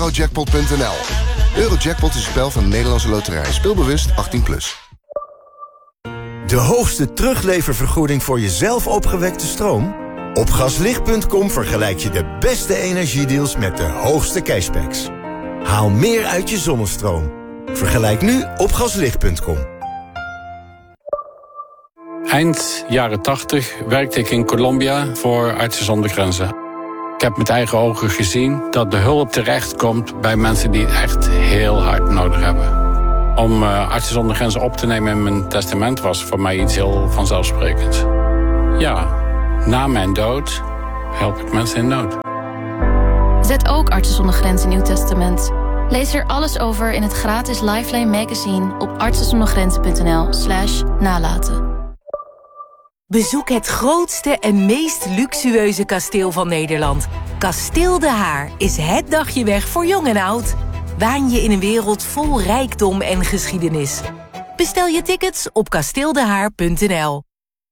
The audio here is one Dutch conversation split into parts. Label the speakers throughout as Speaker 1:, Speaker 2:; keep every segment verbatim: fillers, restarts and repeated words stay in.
Speaker 1: Eurojackpot punt n l. Eurojackpot is een spel van de Nederlandse Loterij. Speelbewust achttien plus.
Speaker 2: De hoogste terugleververgoeding voor jezelf opgewekte stroom? Op gaslicht punt com vergelijk je de beste energiedeals met de hoogste cashbacks. Haal meer uit je zonnestroom. Vergelijk nu op gaslicht punt com.
Speaker 3: Eind jaren tachtig werkte ik in Colombia voor Artsen zonder Grenzen. Ik heb met eigen ogen gezien dat de hulp terechtkomt bij mensen die het echt heel hard nodig hebben. Om uh, Artsen zonder Grenzen op te nemen in mijn testament was voor mij iets heel vanzelfsprekends. Ja, na mijn dood help ik mensen in nood.
Speaker 4: Zet ook Artsen zonder Grenzen in uw testament. Lees er alles over in het gratis Lifeline magazine op artsenzondergrenzen punt n l slash nalaten.
Speaker 5: Bezoek het grootste en meest luxueuze kasteel van Nederland. Kasteel De Haar is het dagje weg voor jong en oud. Waan je in een wereld vol rijkdom en geschiedenis. Bestel je tickets op kasteel de haar punt n l.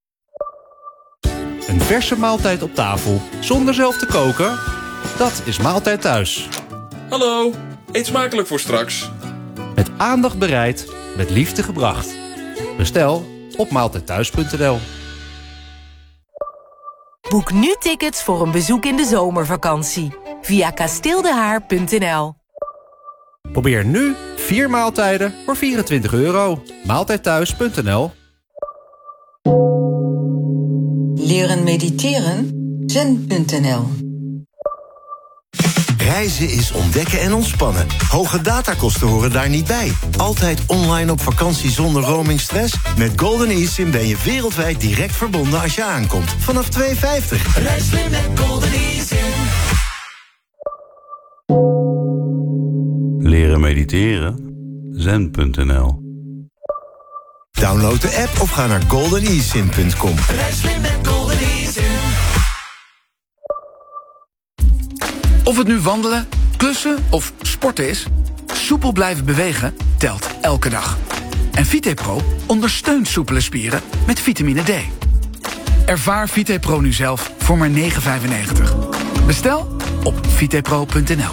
Speaker 6: Een verse maaltijd op tafel, zonder zelf te koken? Dat is Maaltijd Thuis.
Speaker 7: Hallo, eet smakelijk voor straks.
Speaker 6: Met aandacht bereid, met liefde gebracht. Bestel op maaltijd thuis punt n l.
Speaker 5: Boek nu tickets voor een bezoek in de zomervakantie. Via kasteel de haar punt n l.
Speaker 6: Probeer nu vier maaltijden voor vierentwintig euro. maaltijd thuis punt n l.
Speaker 8: Leren mediteren? zen punt n l.
Speaker 2: Reizen is ontdekken en ontspannen. Hoge datakosten horen daar niet bij. Altijd online op vakantie zonder roamingstress? Met Golden eSIM ben je wereldwijd direct verbonden als je aankomt. Vanaf twee vijftig.
Speaker 9: Reis slim met Golden eSIM.
Speaker 10: Leren mediteren? zen punt n l.
Speaker 2: Download de app of ga naar golden e sim punt com.
Speaker 9: Reis slim met Golden eSIM.
Speaker 11: Of het nu wandelen, klussen of sporten is, soepel blijven bewegen telt elke dag. En VitePro ondersteunt soepele spieren met vitamine D. Ervaar VitePro nu zelf voor maar negen vijfennegentig. Bestel op vitepro punt n l.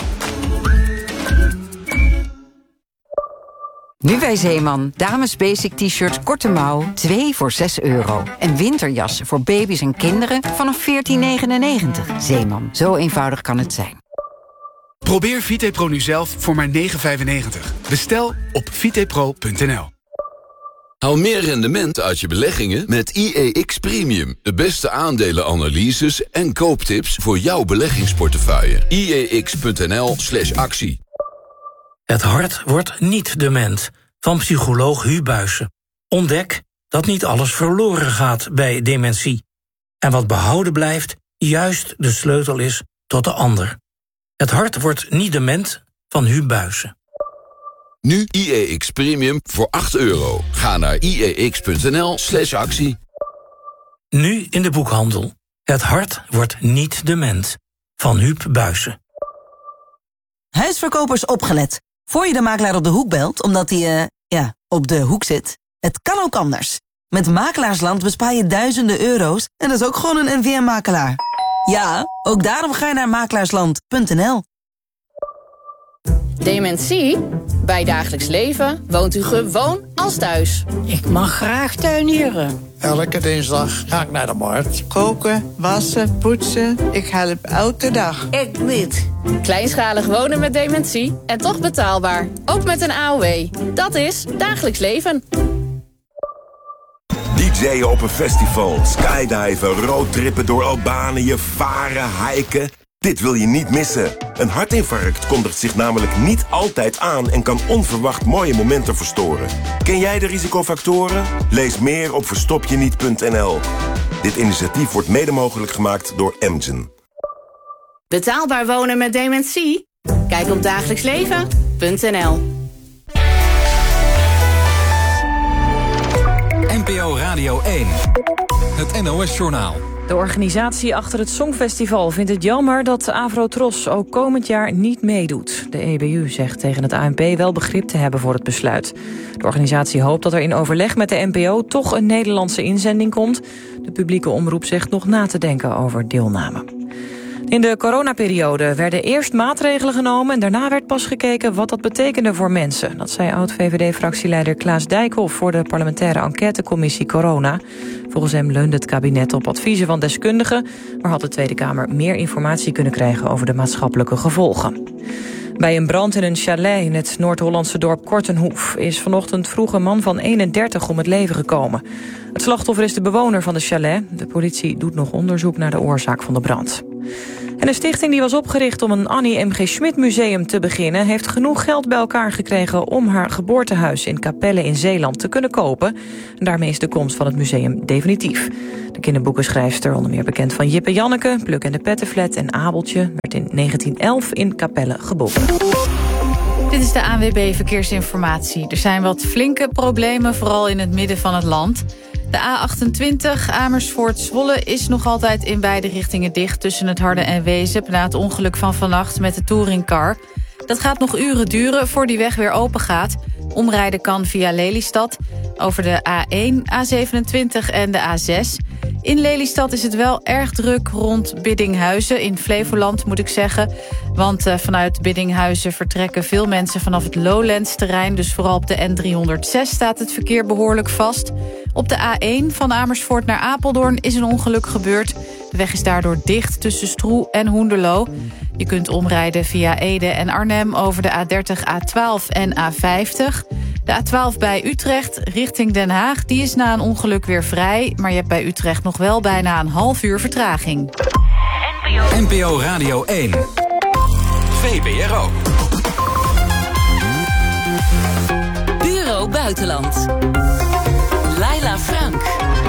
Speaker 12: Nu bij Zeeman. Dames basic t-shirt korte mouw, twee voor zes euro. En winterjassen voor baby's en kinderen vanaf veertien negenennegentig. Zeeman, zo eenvoudig kan het zijn.
Speaker 11: Probeer VitePro nu zelf voor maar negen vijfennegentig. Bestel op vitepro punt n l.
Speaker 13: Haal meer rendement uit je beleggingen met I E X Premium. De beste aandelenanalyses en kooptips voor jouw beleggingsportefeuille. I E X punt n l slash actie.
Speaker 14: Het hart wordt niet dement, van psycholoog Hu Buijsen. Ontdek dat niet alles verloren gaat bij dementie. En wat behouden blijft, juist de sleutel is tot de ander. Het hart wordt niet dement, van Hu Buijsen.
Speaker 13: Nu I E X Premium voor acht euro. Ga naar I E X punt n l slash actie.
Speaker 14: Nu in de boekhandel. Het hart wordt niet dement, van Huub Buijsen.
Speaker 15: Huisverkopers opgelet. Voor je de makelaar op de hoek belt, omdat hij, uh, ja, op de hoek zit. Het kan ook anders. Met Makelaarsland bespaar je duizenden euro's en dat is ook gewoon een N V M-makelaar. Ja, ook daarom ga je naar makelaarsland punt n l.
Speaker 16: Dementie? Bij dagelijks leven woont u gewoon als thuis.
Speaker 17: Ik mag graag tuinieren.
Speaker 18: Elke dinsdag ga ik naar de markt.
Speaker 19: Koken, wassen, poetsen. Ik help elke dag.
Speaker 17: Ik niet.
Speaker 16: Kleinschalig wonen met dementie en toch betaalbaar. Ook met een A O W. Dat is dagelijks leven.
Speaker 20: D J'en op een festival, skydiven, roadtrippen door Albanië, varen, hiken. Dit wil je niet missen. Een hartinfarct kondigt zich namelijk niet altijd aan en kan onverwacht mooie momenten verstoren. Ken jij de risicofactoren? Lees meer op verstopjeniet punt n l. Dit initiatief wordt mede mogelijk gemaakt door Amgen.
Speaker 16: Betaalbaar wonen met dementie? Kijk op dagelijksleven punt n l.
Speaker 21: N P O Radio één. Het N O S-journaal.
Speaker 22: De organisatie achter het Songfestival vindt het jammer dat Avrotros ook komend jaar niet meedoet. De E B U zegt tegen het A N P wel begrip te hebben voor het besluit. De organisatie hoopt dat er in overleg met de N P O toch een Nederlandse inzending komt. De publieke omroep zegt nog na te denken over deelname. In de coronaperiode werden eerst maatregelen genomen en daarna werd pas gekeken wat dat betekende voor mensen. Dat zei oud-V V D-fractieleider Klaas Dijkhoff voor de parlementaire enquêtecommissie Corona. Volgens hem leunde het kabinet op adviezen van deskundigen, maar had de Tweede Kamer meer informatie kunnen krijgen over de maatschappelijke gevolgen. Bij een brand in een chalet in het Noord-Hollandse dorp Kortenhoef is vanochtend vroeg een man van eenendertig om het leven gekomen. Het slachtoffer is de bewoner van de chalet. De politie doet nog onderzoek naar de oorzaak van de brand. En een stichting die was opgericht om een Annie M G Schmid museum te beginnen, heeft genoeg geld bij elkaar gekregen om haar geboortehuis in Capelle in Zeeland te kunnen kopen. En daarmee is de komst van het museum definitief. De kinderboekenschrijfster, onder meer bekend van Jip en Janneke, Pluk en de Pettenflat en Abeltje, werd in negentien elf in Capelle geboren.
Speaker 1: Dit is de A N W B Verkeersinformatie. Er zijn wat flinke problemen, vooral in het midden van het land. De A achtentwintig Amersfoort-Zwolle is nog altijd in beide richtingen dicht tussen het Harde en Wezep na het ongeluk van vannacht met de touringcar. Dat gaat nog uren duren voor die weg weer open gaat. Omrijden kan via Lelystad over de A één, A zevenentwintig en de A zes. In Lelystad is het wel erg druk rond Biddinghuizen, in Flevoland moet ik zeggen. Want uh, vanuit Biddinghuizen vertrekken veel mensen vanaf het Lowlands-terrein. Dus vooral op de N driehonderdzes staat het verkeer behoorlijk vast. Op de A één van Amersfoort naar Apeldoorn is een ongeluk gebeurd. De weg is daardoor dicht tussen Stroe en Hoenderloo. Je kunt omrijden via Ede en Arnhem over de A dertig, A twaalf en A vijftig. De A twaalf bij Utrecht richting Den Haag, die is na een ongeluk weer vrij. Maar je hebt bij Utrecht nog wel bijna een half uur vertraging.
Speaker 21: N P O Radio één. V P R O.
Speaker 5: Bureau Buitenland. Laila Frank.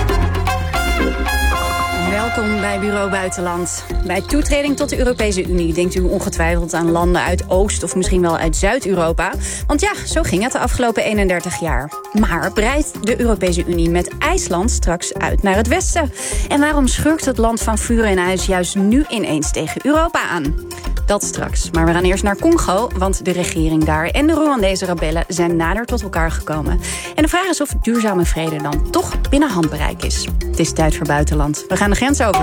Speaker 3: Welkom bij Bureau Buitenland. Bij toetreding tot de Europese Unie denkt u ongetwijfeld aan landen uit Oost- of misschien wel uit Zuid-Europa. Want ja, zo ging het de afgelopen eenendertig jaar. Maar breidt de Europese Unie met IJsland straks uit naar het westen? En waarom schurkt het land van vuur en ijs juist nu ineens tegen Europa aan? Dat straks. Maar we gaan eerst naar Congo, want de regering daar en de Rwandese rebellen zijn nader tot elkaar gekomen. En de vraag is of duurzame vrede dan toch binnen handbereik is. Het is tijd voor Buitenland. We gaan de grens over.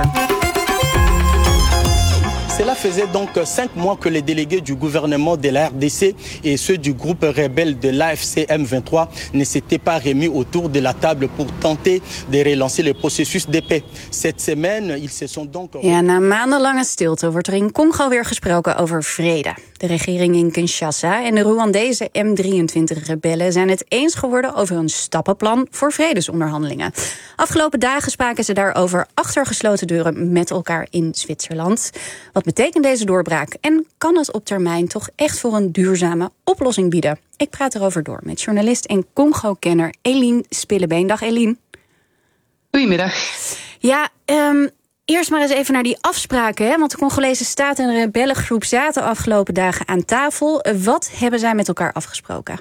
Speaker 23: Cela faisait donc cinq mois que les délégués du gouvernement de la R D C et ceux du groupe rebelle de l'A F C M vingt-trois ne s'étaient pas remis autour de la table pour tenter de relancer le processus de paix. Cette semaine, ils se sont donc...
Speaker 3: Ja, na maandenlange stilte wordt er in Congo weer gesproken over vrede. De regering in Kinshasa en de Rwandese M drieëntwintig-rebellen zijn het eens geworden over een stappenplan voor vredesonderhandelingen. Afgelopen dagen spraken ze daarover achter gesloten deuren met elkaar in Zwitserland. Wat betekent deze doorbraak en kan het op termijn toch echt voor een duurzame oplossing bieden? Ik praat erover door met journalist en Congo-kenner Eline Spillebeen. Dag Eline.
Speaker 24: Goedemiddag.
Speaker 3: Ja, um, eerst maar eens even naar die afspraken. Hè? Want de Congolese staat en de rebellengroep zaten afgelopen dagen aan tafel. Wat hebben zij met elkaar afgesproken?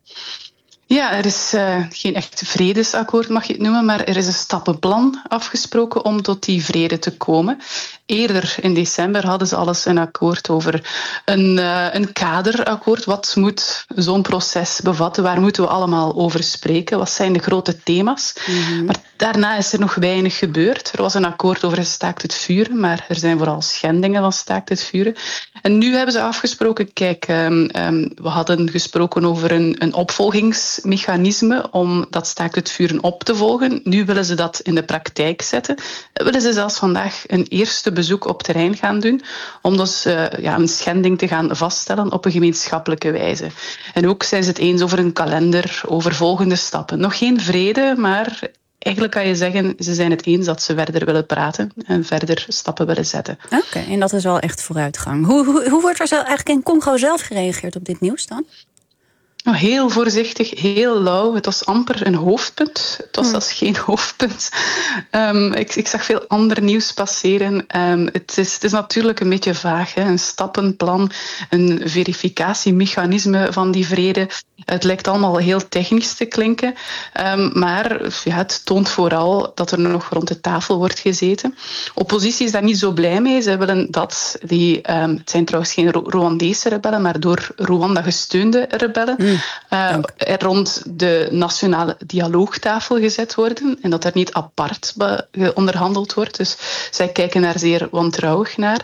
Speaker 24: Ja, er is uh, geen echt vredesakkoord, mag je het noemen, maar er is een stappenplan afgesproken om tot die vrede te komen. Eerder in december hadden ze alles een akkoord over een, uh, een kaderakkoord. Wat moet zo'n proces bevatten? Waar moeten we allemaal over spreken? Wat zijn de grote thema's? Mm-hmm. Maar daarna is er nog weinig gebeurd. Er was een akkoord over staakt het vuren, maar er zijn vooral schendingen van staakt het vuren. En nu hebben ze afgesproken, kijk, um, um, we hadden gesproken over een, een opvolgingsmechanisme om dat staakt het vuren op te volgen. Nu willen ze dat in de praktijk zetten. Willen ze zelfs vandaag een eerste bezoek op terrein gaan doen, om dus uh, ja, een schending te gaan vaststellen op een gemeenschappelijke wijze. En ook zijn ze het eens over een kalender, over volgende stappen. Nog geen vrede, maar eigenlijk kan je zeggen, ze zijn het eens dat ze verder willen praten en verder stappen willen zetten.
Speaker 3: Oké, okay, en dat is al echt vooruitgang. Hoe, hoe, hoe wordt er zo eigenlijk in Congo zelf gereageerd op dit nieuws dan?
Speaker 24: Heel voorzichtig, heel lauw. Het was amper een hoofdpunt. Het was hmm. zelfs geen hoofdpunt. Um, ik, ik zag veel ander nieuws passeren. Um, het, is, het is natuurlijk een beetje vaag. Hè? Een stappenplan, een verificatiemechanisme van die vrede. Het lijkt allemaal heel technisch te klinken. Um, maar ja, het toont vooral dat er nog rond de tafel wordt gezeten. Oppositie is daar niet zo blij mee. Ze willen dat die... Um, het zijn trouwens geen Rwandese rebellen, maar door Rwanda gesteunde rebellen. Hmm. Uh, er rond de nationale dialoogtafel gezet worden en dat er niet apart be- onderhandeld wordt. Dus zij kijken daar zeer wantrouwig naar.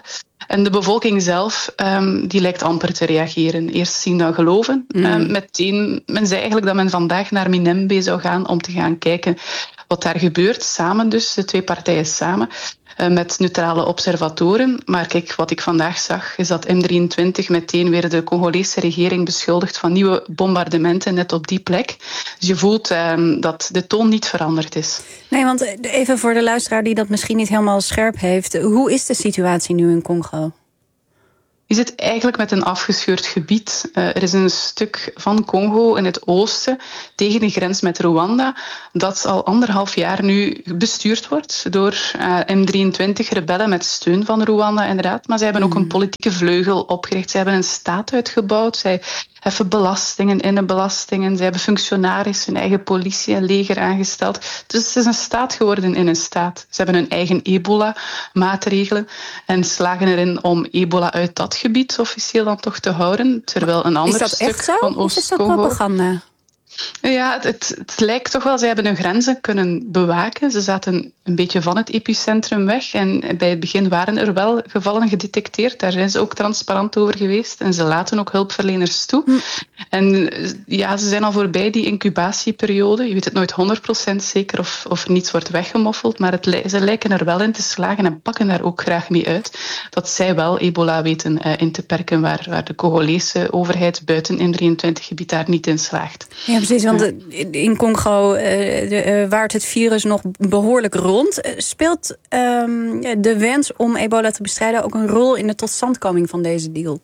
Speaker 24: En de bevolking zelf, um, die lijkt amper te reageren. Eerst zien dan geloven. Mm. Um, meteen, men zei eigenlijk dat men vandaag naar Minembwe zou gaan om te gaan kijken wat daar gebeurt. Samen dus, de twee partijen samen. Uh, met neutrale observatoren. Maar kijk, wat ik vandaag zag, is dat M drieëntwintig meteen weer de Congolese regering beschuldigt van nieuwe bombardementen net op die plek. Dus je voelt um, dat de toon niet veranderd is.
Speaker 3: Nee, want even voor de luisteraar die dat misschien niet helemaal scherp heeft. Hoe is de situatie nu in Congo?
Speaker 24: Je zit eigenlijk met een afgescheurd gebied. Uh, er is een stuk van Congo in het oosten, tegen de grens met Rwanda, dat al anderhalf jaar nu bestuurd wordt door uh, M drieëntwintig rebellen met steun van Rwanda, inderdaad. Maar zij hebben ook een politieke vleugel opgericht. Zij hebben een staat uitgebouwd. Zij heffen belastingen, innenbelastingen. Zij hebben functionarissen, eigen politie en leger aangesteld. Dus het is een staat geworden in een staat. Ze hebben hun eigen ebola-maatregelen en slagen erin om ebola uit dat gebied officieel dan toch te houden. Terwijl een ander stuk van Oost-Congo...
Speaker 3: Of is dat propaganda?
Speaker 24: Ja, het, het, het lijkt toch wel. Ze hebben hun grenzen kunnen bewaken. Ze zaten een beetje van het epicentrum weg. En bij het begin waren er wel gevallen gedetecteerd. Daar zijn ze ook transparant over geweest. En ze laten ook hulpverleners toe. Hm. En ja, ze zijn al voorbij die incubatieperiode. Je weet het nooit honderd procent zeker of, of er niets wordt weggemoffeld. Maar het, ze lijken er wel in te slagen en pakken daar ook graag mee uit. Dat zij wel ebola weten uh, in te perken, waar, waar de Congolese overheid buiten M drieëntwintig gebied daar niet in slaagt.
Speaker 3: Ja, precies, want in Congo uh, de, uh, waart het virus nog behoorlijk rond. Speelt um, de wens om ebola te bestrijden ook een rol in de totstandkoming van deze deal?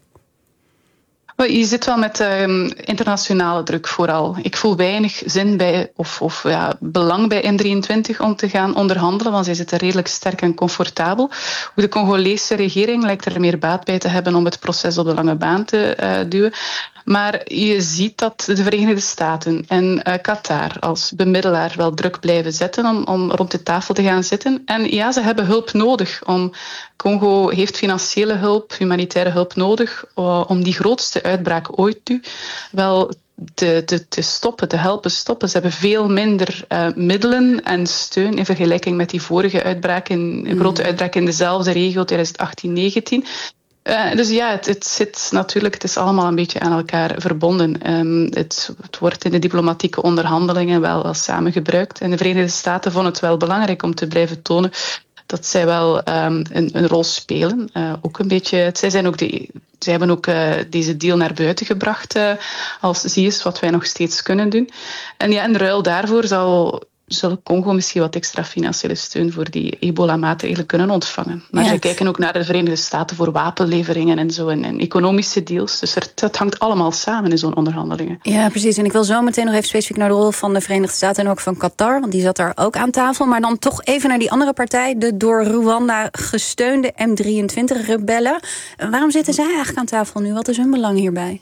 Speaker 24: Je zit wel met um, internationale druk vooral. Ik voel weinig zin bij, of, of ja, belang bij M drieëntwintig om te gaan onderhandelen, want zij zitten redelijk sterk en comfortabel. De Congolese regering lijkt er meer baat bij te hebben om het proces op de lange baan te uh, duwen. Maar je ziet dat de Verenigde Staten en uh, Qatar als bemiddelaar wel druk blijven zetten om, om rond de tafel te gaan zitten. En ja, ze hebben hulp nodig. Om, Congo heeft financiële hulp, humanitaire hulp nodig uh, om die grootste uitbraak ooit nu wel te, te, te stoppen, te helpen stoppen. Ze hebben veel minder uh, middelen en steun in vergelijking met die vorige uitbraak, in, een grote uitbraak in dezelfde regio, twintig achttien negentien. Uh, dus ja, het, het zit natuurlijk, het is allemaal een beetje aan elkaar verbonden. Um, het, het wordt in de diplomatieke onderhandelingen wel, wel samen gebruikt. En de Verenigde Staten vonden het wel belangrijk om te blijven tonen dat zij wel um, een, een rol spelen. Uh, ook een beetje, zij, zijn ook de, zij hebben ook uh, deze deal naar buiten gebracht uh, als zie eens wat wij nog steeds kunnen doen. En ja, in ruil daarvoor zal... zal Congo misschien wat extra financiële steun voor die ebola-maatregelen kunnen ontvangen. Maar ja. Ze kijken ook naar de Verenigde Staten voor wapenleveringen en zo, en, en economische deals. Dus er, dat hangt allemaal samen in zo'n onderhandelingen.
Speaker 3: Ja, precies. En ik wil zo meteen nog even specifiek naar de rol van de Verenigde Staten en ook van Qatar, want die zat daar ook aan tafel. Maar dan toch even naar die andere partij, de door Rwanda gesteunde M drieëntwintig-rebellen. Waarom zitten zij eigenlijk aan tafel nu? Wat is hun belang hierbij?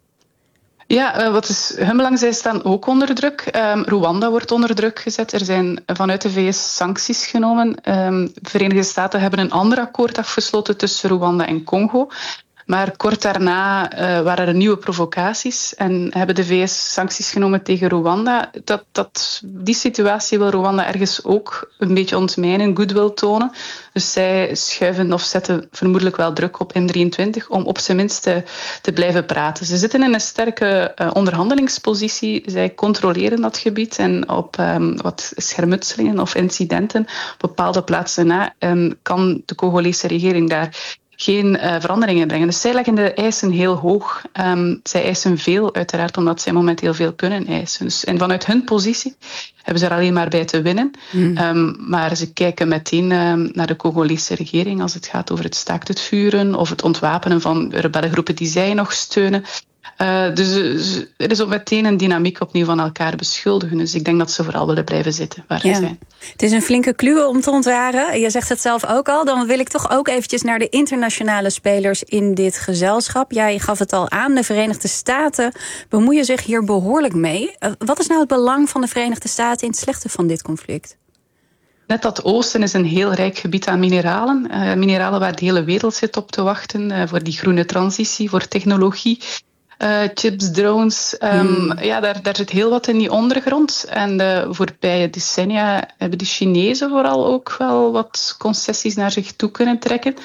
Speaker 24: Ja, uh, wat is hun belang? Zij staan ook onder druk. Um, Rwanda wordt onder druk gezet. Er zijn vanuit de V S sancties genomen. Um, de Verenigde Staten hebben een ander akkoord afgesloten tussen Rwanda en Congo. Maar kort daarna uh, waren er nieuwe provocaties en hebben de V S sancties genomen tegen Rwanda. Dat, dat, die situatie wil Rwanda ergens ook een beetje ontmijnen, goodwill tonen. Dus zij schuiven of zetten vermoedelijk wel druk op M drieëntwintig om op zijn minst te, te blijven praten. Ze zitten in een sterke uh, onderhandelingspositie. Zij controleren dat gebied en op um, wat schermutselingen of incidenten op bepaalde plaatsen na um, kan de Congolese regering daar geen uh, veranderingen brengen. Dus zij leggen de eisen heel hoog. Um, zij eisen veel, uiteraard, omdat zij momenteel veel kunnen eisen. Dus, en vanuit hun positie hebben ze er alleen maar bij te winnen. Mm. Um, maar ze kijken meteen um, naar de Congolese regering als het gaat over het staakt het vuren of het ontwapenen van rebellengroepen die zij nog steunen. Uh, dus, dus er is ook meteen een dynamiek opnieuw van elkaar beschuldigen. Dus ik denk dat ze vooral willen blijven zitten waar
Speaker 3: ja.
Speaker 24: ze zijn.
Speaker 3: Het is een flinke kluwe om te ontwaren. Je zegt het zelf ook al. Dan wil ik toch ook eventjes naar de internationale spelers in dit gezelschap. Jij gaf het al aan, de Verenigde Staten bemoeien zich hier behoorlijk mee. Uh, wat is nou het belang van de Verenigde Staten in het slechten van dit conflict?
Speaker 24: Net dat oosten is een heel rijk gebied aan mineralen. Uh, mineralen waar de hele wereld zit op te wachten. Uh, voor die groene transitie, voor technologie. Uh, chips, drones, um, hmm. ja, daar, daar zit heel wat in die ondergrond. En de voorbije decennia hebben de Chinezen vooral ook wel wat concessies naar zich toe kunnen trekken.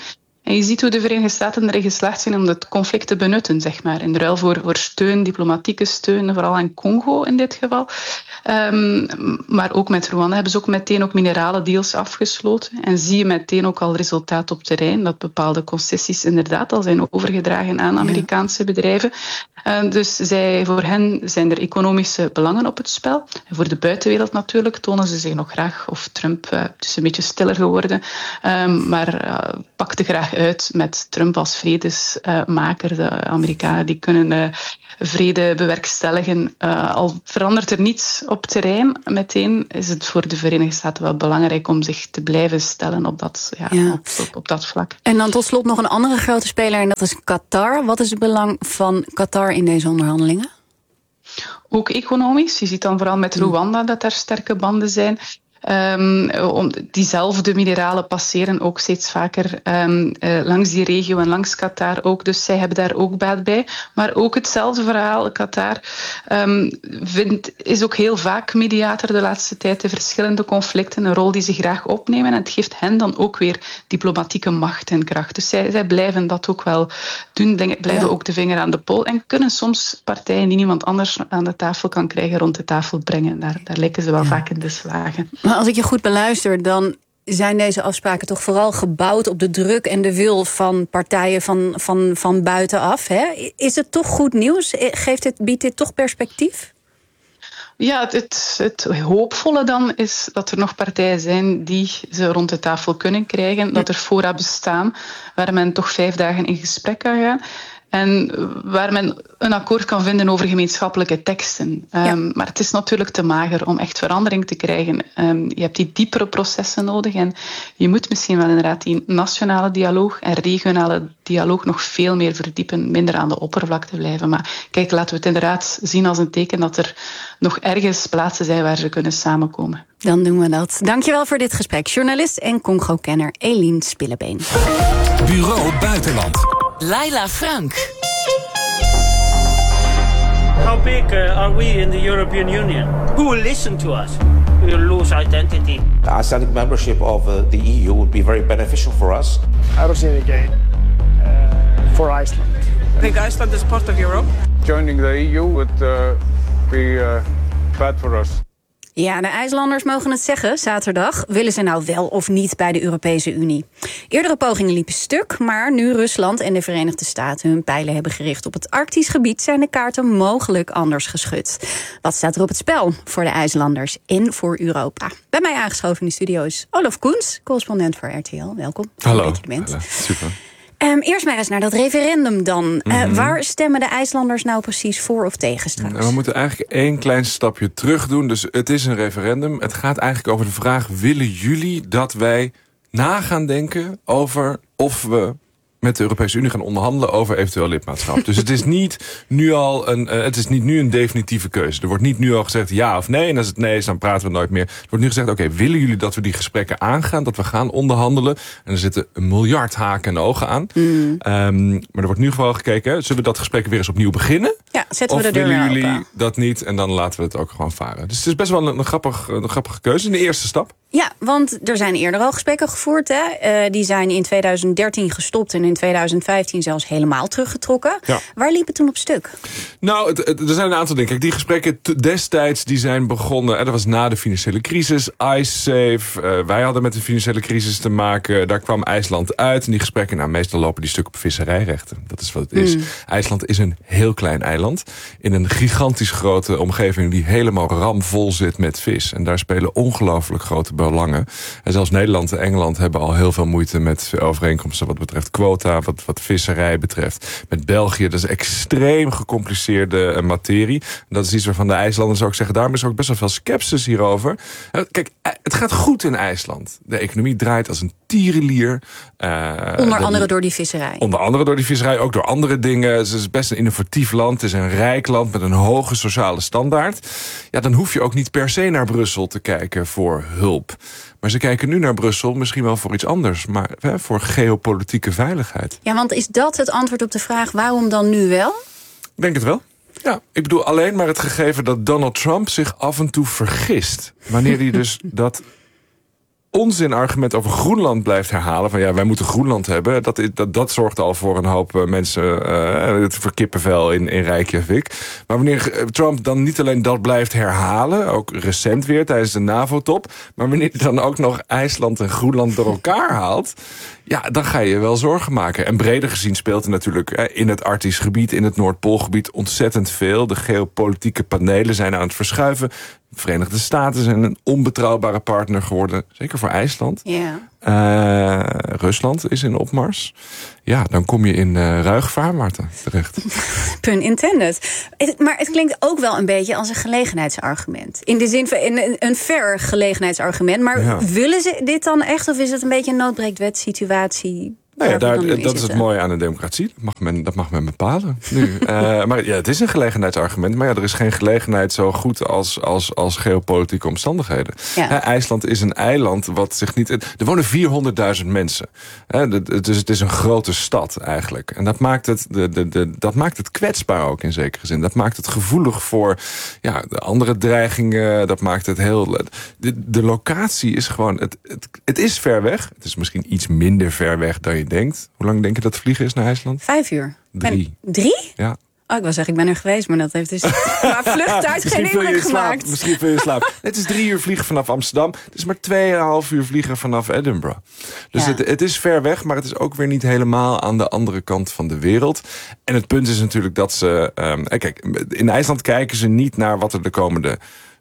Speaker 24: En je ziet hoe de Verenigde Staten erin geslaagd zijn om het conflict te benutten, zeg maar. In ruil voor, voor steun, diplomatieke steun, vooral aan Congo in dit geval. Um, maar ook met Rwanda hebben ze ook meteen ook minerale deals afgesloten. En zie je meteen ook al resultaat op terrein, dat bepaalde concessies inderdaad al zijn overgedragen aan Amerikaanse ja. bedrijven. Uh, dus zij, voor hen zijn er economische belangen op het spel. En voor de buitenwereld natuurlijk tonen ze zich nog graag, of Trump uh, is een beetje stiller geworden, um, maar uh, pakte graag uit met Trump als vredesmaker. De Amerikanen die kunnen uh, vrede bewerkstelligen. Uh, al verandert er niets op terrein, meteen is het voor de Verenigde Staten wel belangrijk om zich te blijven stellen op dat, ja, ja. Op, op, op dat vlak.
Speaker 3: En dan tot slot nog een andere grote speler en dat is Qatar. Wat is het belang van Qatar in deze onderhandelingen?
Speaker 24: Ook economisch. Je ziet dan vooral met Rwanda dat er sterke banden zijn. Um, om, diezelfde mineralen passeren ook steeds vaker um, uh, langs die regio en langs Qatar ook. Dus zij hebben daar ook baat bij. Maar ook hetzelfde verhaal. Qatar um, vindt, is ook heel vaak mediator de laatste tijd. De verschillende conflicten, een rol die ze graag opnemen. En het geeft hen dan ook weer diplomatieke macht en kracht. Dus zij, zij blijven dat ook wel doen. Blijven ja. ook de vinger aan de pols. En kunnen soms partijen die niemand anders aan de tafel kan krijgen rond de tafel brengen. Daar, daar lijken ze wel ja. vaak in te slagen.
Speaker 3: Maar als ik je goed beluister, dan zijn deze afspraken toch vooral gebouwd op de druk en de wil van partijen van, van, van buitenaf. Hè? Is het toch goed nieuws? Geeft dit, biedt dit toch perspectief?
Speaker 24: Ja, het, het, het hoopvolle dan is dat er nog partijen zijn die ze rond de tafel kunnen krijgen. Dat er fora bestaan waar men toch vijf dagen in gesprek kan gaan. En waar men een akkoord kan vinden over gemeenschappelijke teksten. Um, ja. Maar het is natuurlijk te mager om echt verandering te krijgen. Um, je hebt die diepere processen nodig. En je moet misschien wel inderdaad die nationale dialoog en regionale dialoog nog veel meer verdiepen. Minder aan de oppervlakte blijven. Maar kijk, laten we het inderdaad zien als een teken dat er nog ergens plaatsen zijn waar ze kunnen samenkomen.
Speaker 3: Dan doen we dat. Dankjewel voor dit gesprek. Journalist en Congo-kenner Eline Spillebeen.
Speaker 21: Bureau Buitenland.
Speaker 5: Laila Frank.
Speaker 4: How big uh, are we in the European Union? Who will listen to us? We will lose identity.
Speaker 6: Icelandic membership of uh, the E U would be very beneficial for us.
Speaker 7: I don't see any gain uh, for Iceland.
Speaker 8: I think Iceland is part of Europe.
Speaker 25: Joining the E U would uh, be uh, bad for us.
Speaker 3: Ja, de IJslanders mogen het zeggen, zaterdag. Willen ze nou wel of niet bij de Europese Unie? Eerdere pogingen liepen stuk, maar nu Rusland en de Verenigde Staten hun pijlen hebben gericht op het Arktisch gebied, zijn de kaarten mogelijk anders geschud. Wat staat er op het spel voor de IJslanders en voor Europa? Bij mij aangeschoven in de studio is Olaf Koens, correspondent voor R T L. Welkom.
Speaker 26: Hallo.
Speaker 3: Dat je er bent.
Speaker 26: Hallo. Super.
Speaker 3: Um, eerst maar eens naar dat referendum dan. Mm-hmm. Uh, waar stemmen de IJslanders nou precies voor of tegen straks?
Speaker 26: Nou, we moeten eigenlijk één klein stapje terug doen. Dus het is een referendum. Het gaat eigenlijk over de vraag: willen jullie dat wij na gaan denken over of we met de Europese Unie gaan onderhandelen over eventueel lidmaatschap. Dus het is niet nu al een, uh, het is niet nu een definitieve keuze. Er wordt niet nu al gezegd ja of nee. En als het nee is, dan praten we nooit meer. Er wordt nu gezegd, oké, okay, willen jullie dat we die gesprekken aangaan? Dat we gaan onderhandelen? En er zitten een miljard haken en ogen aan. Mm. Um, maar er wordt nu gewoon gekeken, zullen we dat gesprek weer eens opnieuw beginnen?
Speaker 3: Ja, zetten we
Speaker 26: of
Speaker 3: de deur
Speaker 26: willen jullie
Speaker 3: open?
Speaker 26: Dat niet? En dan laten we het ook gewoon varen. Dus het is best wel een, een, grappig, een grappige keuze in de eerste stap.
Speaker 3: Ja, want er zijn eerder al gesprekken gevoerd. Hè? Uh, die zijn in tweeduizend dertien gestopt en in tweeduizend vijftien zelfs helemaal teruggetrokken. Ja. Waar liep het toen op stuk?
Speaker 26: Nou, het, het, er zijn een aantal dingen. Kijk, die gesprekken t- destijds die zijn begonnen. En dat was na de financiële crisis. IceSafe. Uh, wij hadden met de financiële crisis te maken. Daar kwam IJsland uit. En die gesprekken, nou, meestal lopen die stuk op visserijrechten. Dat is wat het is. Mm. IJsland is een heel klein eiland. In een gigantisch grote omgeving die helemaal ramvol zit met vis. En daar spelen ongelooflijk grote belangen. En zelfs Nederland en Engeland hebben al heel veel moeite met overeenkomsten wat betreft quota, wat, wat visserij betreft. Met België, dat is extreem gecompliceerde uh, materie. Dat is iets waarvan de IJslanders ook zeggen, daarom is er ook best wel veel sceptisch hierover. Uh, kijk, uh, het gaat goed in IJsland. De economie draait als een tierenlier. Uh,
Speaker 3: onder de, andere door die visserij.
Speaker 26: Onder andere door die visserij, ook door andere dingen. Het is best een innovatief land. Het is een rijk land met een hoge sociale standaard. Ja, dan hoef je ook niet per se naar Brussel te kijken voor hulp. Maar ze kijken nu naar Brussel misschien wel voor iets anders. Maar hè, voor geopolitieke veiligheid.
Speaker 3: Ja, want is dat het antwoord op de vraag waarom dan nu wel?
Speaker 26: Ik denk het wel. Ja, ik bedoel alleen maar het gegeven dat Donald Trump zich af en toe vergist. Wanneer hij dus dat onzinargument over Groenland blijft herhalen. Van ja, wij moeten Groenland hebben. Dat, dat, dat zorgt al voor een hoop uh, mensen. Uh, het verkippenvel in, in Reykjavik. Maar wanneer Trump dan niet alleen dat blijft herhalen. Ook recent weer tijdens de NAVO-top. Maar wanneer hij dan ook nog IJsland en Groenland door elkaar haalt. Ja, dan ga je je wel zorgen maken. En breder gezien speelt er natuurlijk hè, in het Arktisch gebied, in het Noordpoolgebied ontzettend veel. De geopolitieke panelen zijn aan het verschuiven. De Verenigde Staten zijn een onbetrouwbare partner geworden. Zeker voor IJsland.
Speaker 3: Ja.
Speaker 26: Uh, Rusland is in opmars. Ja, dan kom je in uh, ruig vaarwater terecht.
Speaker 3: Pun intended. Het, maar het klinkt ook wel een beetje als een gelegenheidsargument. In de zin van een, een fair gelegenheidsargument. Maar ja. willen ze dit dan echt? Of is het een beetje een noodbreekt-wet situatie?
Speaker 26: Nou ja, daar, dat is, is het mooie aan de democratie. Dat mag men, dat mag men bepalen nu. uh, maar ja, het is een gelegenheidsargument. Maar ja, er is geen gelegenheid zo goed als, als, als geopolitieke omstandigheden. Ja. He, IJsland is een eiland wat zich niet... Er wonen vierhonderdduizend mensen. He, dus het is een grote stad eigenlijk. En dat maakt het, de, de, de, dat maakt het kwetsbaar ook in zekere zin. Dat maakt het gevoelig voor ja, de andere dreigingen. Dat maakt het heel... De, de locatie is gewoon... Het, het, het is ver weg. Het is misschien iets minder ver weg dan je denkt. Hoe lang denk je dat vliegen is naar IJsland?
Speaker 3: Vijf uur.
Speaker 26: Drie.
Speaker 3: En, drie?
Speaker 26: Ja.
Speaker 3: Oh, ik wil zeggen, ik ben er geweest, maar dat heeft dus qua vluchttijd geen indruk gemaakt.
Speaker 26: Misschien veel je slaap. Het is drie uur vliegen vanaf Amsterdam. Het is maar tweeënhalf uur vliegen vanaf Edinburgh. Dus ja. het, het is ver weg, maar het is ook weer niet helemaal aan de andere kant van de wereld. En het punt is natuurlijk dat ze... Um, kijk, in IJsland kijken ze niet naar wat er de komende...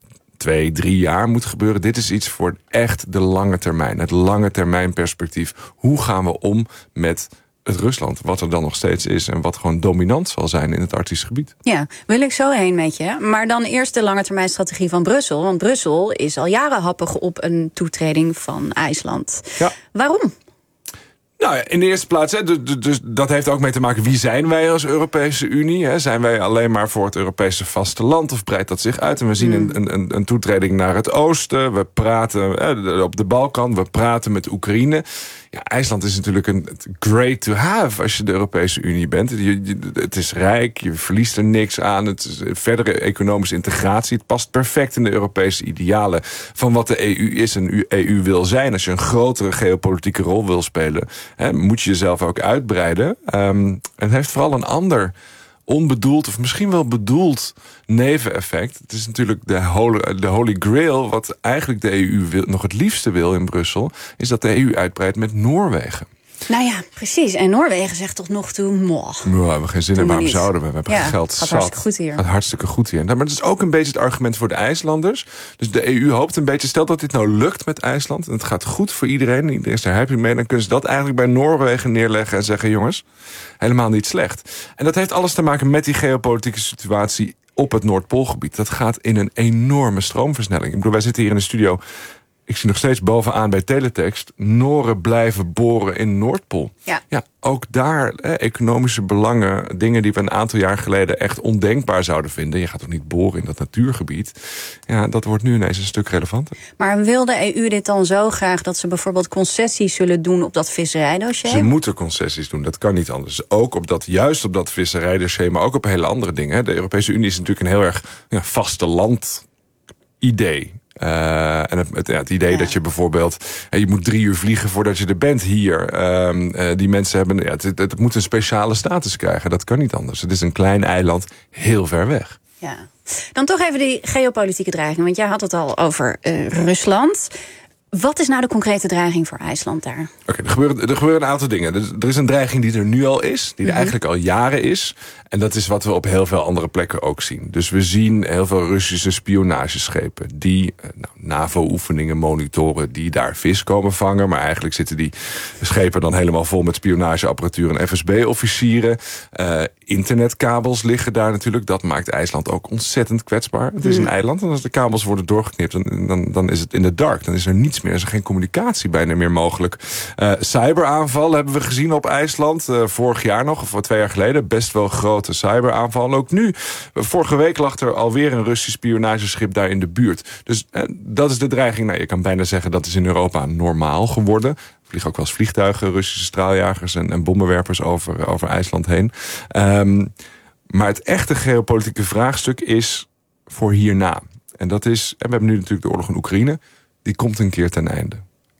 Speaker 26: twee, drie jaar moet gebeuren. Dit is iets voor echt de lange termijn. Het lange termijn perspectief. Hoe gaan we om met het Rusland? Wat er dan nog steeds is en wat gewoon dominant zal zijn in het Arktisch gebied.
Speaker 3: Ja, wil ik zo heen met je. Maar dan eerst de lange termijn strategie van Brussel. Want Brussel is al jaren happig op een toetreding van IJsland.
Speaker 26: Ja.
Speaker 3: Waarom?
Speaker 26: Nou ja, in de eerste plaats, hè, dus dat heeft ook mee te maken... wie zijn wij als Europese Unie? Hè? Zijn wij alleen maar voor het Europese vasteland of breidt dat zich uit? En we zien een, een, een toetreding naar het oosten. We praten hè, op de Balkan, we praten met Oekraïne. Ja, IJsland is natuurlijk een great to have als je de Europese Unie bent. Je, je, het is rijk, je verliest er niks aan. Het is verdere economische integratie. Het past perfect in de Europese idealen van wat de E U is en E U wil zijn. Als je een grotere geopolitieke rol wil spelen, hè, moet je jezelf ook uitbreiden. Um, het heeft vooral een ander onbedoeld of misschien wel bedoeld neveneffect. Het is natuurlijk de holy, de holy grail wat eigenlijk de E U wil, nog het liefste wil in Brussel, is dat de E U uitbreidt met Noorwegen.
Speaker 3: Nou ja, precies. En Noorwegen zegt tot nog toe... Moh,
Speaker 26: nou, we hebben geen zin in, waarom zouden we? We hebben
Speaker 3: ja,
Speaker 26: geld
Speaker 3: gaat
Speaker 26: zat.
Speaker 3: hartstikke goed hier.
Speaker 26: Gaat hartstikke goed hier. Maar dat is ook een beetje het argument voor de IJslanders. Dus de E U hoopt een beetje... Stel dat dit nou lukt met IJsland... en het gaat goed voor iedereen... iedereen is er happy mee... dan kunnen ze dat eigenlijk bij Noorwegen neerleggen... en zeggen, jongens, helemaal niet slecht. En dat heeft alles te maken met die geopolitieke situatie... op het Noordpoolgebied. Dat gaat in een enorme stroomversnelling. Ik bedoel, wij zitten hier in de studio... Ik zie nog steeds bovenaan bij teletext... Noren blijven boren in Noordpool.
Speaker 3: Ja.
Speaker 26: Ja, ook daar hè, economische belangen... dingen die we een aantal jaar geleden echt ondenkbaar zouden vinden. Je gaat toch niet boren in dat natuurgebied? Ja, dat wordt nu ineens een stuk relevanter.
Speaker 3: Maar wil de E U dit dan zo graag... dat ze bijvoorbeeld concessies zullen doen op dat visserijdossier?
Speaker 26: Ze moeten concessies doen, dat kan niet anders. Ook op dat, juist op dat visserijdossier... maar ook op hele andere dingen. De Europese Unie is natuurlijk een heel erg ja, vasteland idee... Uh, en het, het, ja, het idee ja. dat je bijvoorbeeld... Hey, je moet drie uur vliegen voordat je er bent hier. Uh, uh, die mensen hebben... Ja, het, het, het moet een speciale status krijgen. Dat kan niet anders. Het is een klein eiland heel ver weg.
Speaker 3: Ja. Dan toch even die geopolitieke dreiging. Want jij had het al over uh, Rusland. Wat is nou de concrete dreiging voor IJsland daar?
Speaker 26: Oké, okay, er, gebeuren, er gebeuren een aantal dingen. Er, er is een dreiging die er nu al is. Die er mm-hmm. eigenlijk al jaren is. En dat is wat we op heel veel andere plekken ook zien. Dus we zien heel veel Russische spionageschepen... die nou, NAVO-oefeningen monitoren, die daar vis komen vangen. Maar eigenlijk zitten die schepen dan helemaal vol met spionageapparatuur... en F S B-officieren. Uh, internetkabels liggen daar natuurlijk. Dat maakt IJsland ook ontzettend kwetsbaar. Het is een eiland en als de kabels worden doorgeknipt... dan, dan, dan is het in de dark. Dan is er niets meer. Er is er geen communicatie bijna meer mogelijk. Uh, cyberaanval hebben we gezien op IJsland. Uh, vorig jaar nog, of twee jaar geleden. Best wel grote cyberaanval. Ook nu. Vorige week lag er alweer een Russisch spionageschip daar in de buurt. Dus uh, dat is de dreiging. Nou, je kan bijna zeggen dat is in Europa normaal geworden. Er vliegen ook wel eens vliegtuigen, Russische straaljagers en, en bommenwerpers over, over IJsland heen. Um, maar het echte geopolitieke vraagstuk is voor hierna. En dat is, en we hebben nu natuurlijk de oorlog in Oekraïne. Die komt een keer ten einde.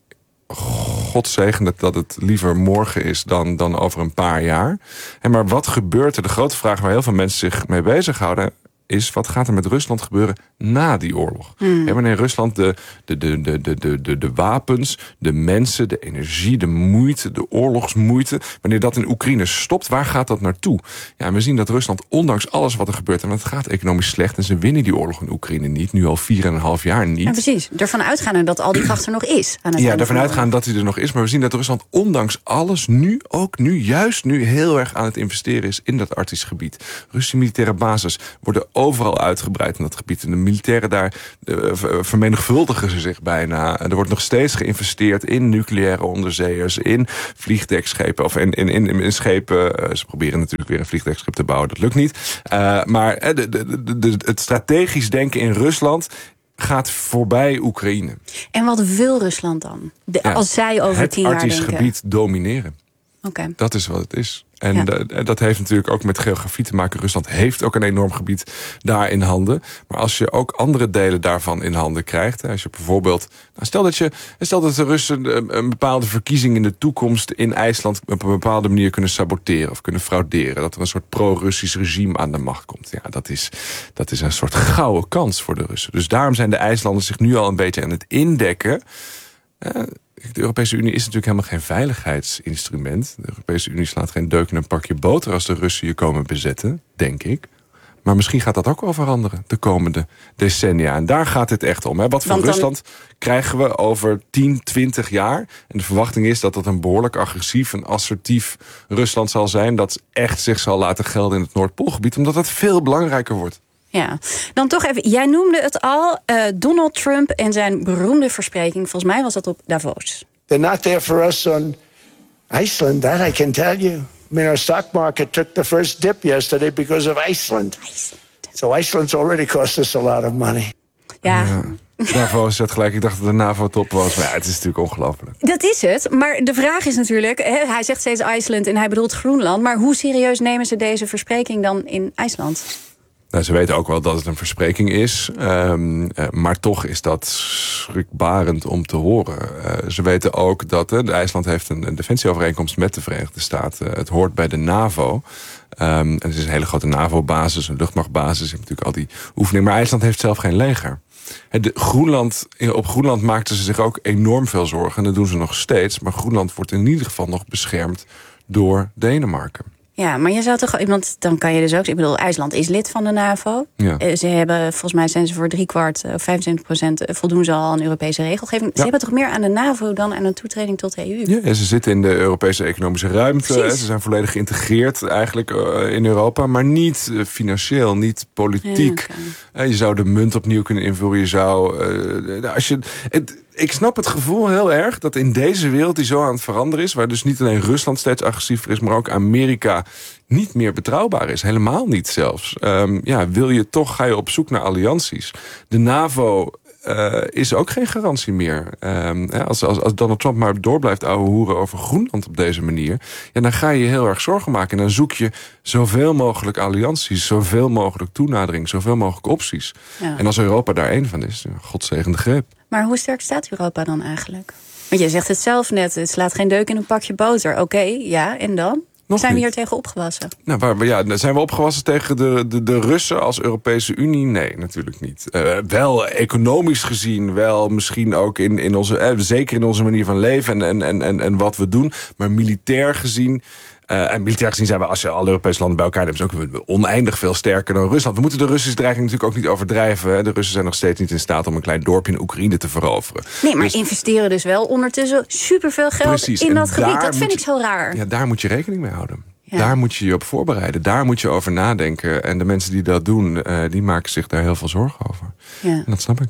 Speaker 26: God zegen dat, dat het liever morgen is dan, dan over een paar jaar. En maar wat gebeurt er? De grote vraag waar heel veel mensen zich mee bezighouden is, wat gaat er met Rusland gebeuren na die oorlog? Mm. En wanneer Rusland de, de, de, de, de, de, de wapens, de mensen, de energie, de moeite, de oorlogsmoeite, wanneer dat in Oekraïne stopt, waar gaat dat naartoe? Ja, en we zien dat Rusland, ondanks alles wat er gebeurt, en het gaat economisch slecht, en ze winnen die oorlog in Oekraïne niet, nu al vier en een half jaar niet.
Speaker 3: Ja, precies. Ervan uitgaan dat al die kracht er nog is. Aan het
Speaker 26: ja, ervan uitgaan dat hij er nog is, maar we zien dat Rusland, ondanks alles, nu, ook nu, juist nu, heel erg aan het investeren is in dat Arktisch gebied. Russische militaire bases worden overal uitgebreid in dat gebied. En de militairen daar uh, vermenigvuldigen ze zich bijna. Er wordt nog steeds geïnvesteerd in nucleaire onderzeeërs, in vliegdekschepen, of in, in, in, in schepen. Uh, ze proberen natuurlijk weer een vliegdekschip te bouwen, dat lukt niet. Uh, maar uh, de, de, de, de, het strategisch denken in Rusland gaat voorbij Oekraïne.
Speaker 3: En wat wil Rusland dan? De, ja, als zij over tien jaar denken?
Speaker 26: Het Arktisch gebied domineren.
Speaker 3: Okay.
Speaker 26: Dat is wat het is. En
Speaker 3: ja.
Speaker 26: de, dat heeft natuurlijk ook met geografie te maken. Rusland heeft ook een enorm gebied daar in handen. Maar als je ook andere delen daarvan in handen krijgt. Als je bijvoorbeeld, nou stel dat je, stel dat de Russen een, een bepaalde verkiezing in de toekomst in IJsland op een bepaalde manier kunnen saboteren of kunnen frauderen. Dat er een soort pro-Russisch regime aan de macht komt. Ja, dat is, dat is een soort gouden kans voor de Russen. Dus daarom zijn de IJslanders zich nu al een beetje aan het indekken. Uh, De Europese Unie is natuurlijk helemaal geen veiligheidsinstrument. De Europese Unie slaat geen deuk in een pakje boter als de Russen je komen bezetten, denk ik. Maar misschien gaat dat ook wel veranderen de komende decennia. En daar gaat het echt om. Hè. Wat voor dan... Rusland krijgen we over tien, twintig jaar? En de verwachting is dat dat een behoorlijk agressief en assertief Rusland zal zijn, dat echt zich zal laten gelden in het Noordpoolgebied, omdat het veel belangrijker wordt.
Speaker 3: Ja, dan toch even, jij noemde het al, uh, Donald Trump en zijn beroemde verspreking. Volgens mij was dat op Davos.
Speaker 2: They're not there for us on Iceland, that I can tell you. I mean, our stock market took the first dip yesterday because of Iceland. Iceland. So Iceland's already cost us a lot of money.
Speaker 3: Ja.
Speaker 26: ja. Davos zet gelijk, ik dacht dat de NAVO-top was. Maar ja, het is natuurlijk ongelooflijk.
Speaker 3: Dat is het, maar de vraag is natuurlijk, hè, hij zegt steeds IJsland en hij bedoelt Groenland. Maar hoe serieus nemen ze deze verspreking dan in IJsland?
Speaker 26: Nou, ze weten ook wel dat het een verspreking is. Um, uh, maar toch is dat schrikbarend om te horen. Uh, ze weten ook dat uh, IJsland heeft een, een defensieovereenkomst met de Verenigde Staten. Uh, het hoort bij de NAVO. Um, en het is een hele grote NAVO-basis, een luchtmachtbasis. Je hebt natuurlijk al die oefeningen. Maar IJsland heeft zelf geen leger. De Groenland, op Groenland maakten ze zich ook enorm veel zorgen. En dat doen ze nog steeds. Maar Groenland wordt in ieder geval nog beschermd door Denemarken.
Speaker 3: Ja, maar je zou toch, want dan kan je dus ook, ik bedoel, IJsland is lid van de NAVO. Ja. Ze hebben, volgens mij zijn ze voor driekwart of vijfentwintig procent voldoen ze al aan Europese regelgeving. Ja. Ze hebben toch meer aan de NAVO dan aan een toetreding tot de E U?
Speaker 26: Ja, ze zitten in de Europese economische ruimte. Precies. Ze zijn volledig geïntegreerd eigenlijk in Europa, maar niet financieel, niet politiek. Ja, okay. Je zou de munt opnieuw kunnen invullen. Je zou, uh, als je, het, ik snap het gevoel heel erg dat in deze wereld die zo aan het veranderen is, waar dus niet alleen Rusland steeds agressiever is, maar ook Amerika niet meer betrouwbaar is. Helemaal niet zelfs. Um, ja, wil je toch, ga je op zoek naar allianties. De NAVO uh, is ook geen garantie meer. Um, ja, als, als, als Donald Trump maar door blijft ouwe hoeren over Groenland op deze manier, ja, dan ga je je heel erg zorgen maken. En dan zoek je zoveel mogelijk allianties, zoveel mogelijk toenadering, zoveel mogelijk opties. Ja. En als Europa daar één van is, God zegen de greep.
Speaker 3: Maar hoe sterk staat Europa dan eigenlijk? Want jij zegt het zelf net, het slaat geen deuk in een pakje boter. Oké, okay, ja, en dan? Nog zijn niet. We hier tegen opgewassen?
Speaker 26: Nou, waar, ja, zijn we opgewassen tegen de, de, de Russen als Europese Unie? Nee, natuurlijk niet. Uh, wel economisch gezien, wel misschien ook in, in onze, eh, zeker in onze manier van leven en, en, en, en wat we doen. Maar militair gezien, Uh, en militair gezien zijn we, als je alle Europese landen bij elkaar neemt, ook oneindig veel sterker dan Rusland. We moeten de Russische dreiging natuurlijk ook niet overdrijven. Hè. De Russen zijn nog steeds niet in staat om een klein dorpje in Oekraïne te veroveren.
Speaker 3: Nee, maar
Speaker 26: dus
Speaker 3: investeren dus wel ondertussen superveel geld precies, in dat gebied. Dat vind ik zo raar.
Speaker 26: Ja, daar moet je rekening mee houden. Ja. Daar moet je je op voorbereiden. Daar moet je over nadenken. En de mensen die dat doen, uh, die maken zich daar heel veel zorgen over. Ja. En dat snap ik.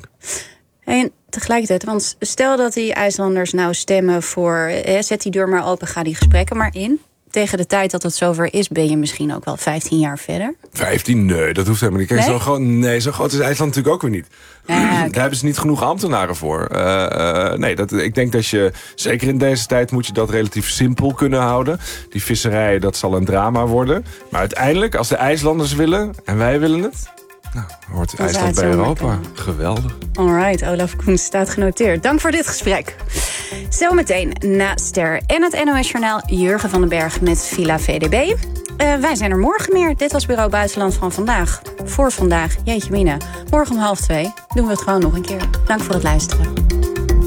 Speaker 3: En tegelijkertijd, want stel dat die IJslanders nou stemmen voor, eh, zet die deur maar open, ga die gesprekken maar in. Tegen de tijd dat het zover is, ben je misschien ook wel vijftien jaar verder.
Speaker 26: vijftien? Nee, dat hoeft helemaal niet. Kijk, nee? Zo, groot, nee, zo groot is IJsland natuurlijk ook weer niet. Ja, okay. Daar hebben ze niet genoeg ambtenaren voor. Uh, uh, nee, dat, ik denk dat je, zeker in deze tijd, moet je dat relatief simpel kunnen houden. Die visserij, dat zal een drama worden. Maar uiteindelijk, als de IJslanders willen, en wij willen het, nou, hoort IJsland bij Europa. Geweldig.
Speaker 3: All right, Olaf Koens staat genoteerd. Dank voor dit gesprek. Zometeen na Ster en het N O S-journaal Jurgen van den Berg met Villa V D B. Uh, wij zijn er morgen meer. Dit was Bureau Buitenland van vandaag. Voor vandaag, jeetje mina. Morgen om half twee doen we het gewoon nog een keer. Dank voor het luisteren.